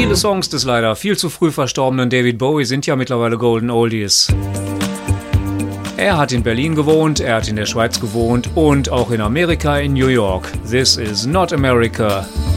Viele Songs des leider viel zu früh verstorbenen David Bowie sind ja mittlerweile Golden Oldies. Er hat in Berlin gewohnt, er hat in der Schweiz gewohnt und auch in Amerika, in New York. This is not America.